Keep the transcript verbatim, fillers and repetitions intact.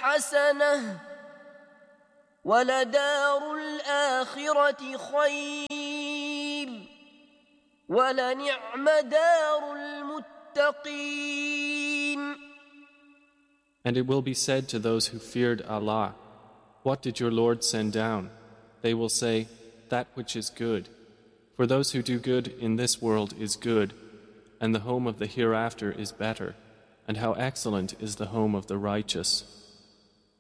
حسنة ولدار الآخرة خير ولنعم دار المتقين. And it will be said to those who feared Allah, "What did your Lord send down?" They will say, "That which is good." For those who do good in this world is good, and the home of the hereafter is better, and how excellent is the home of the righteous.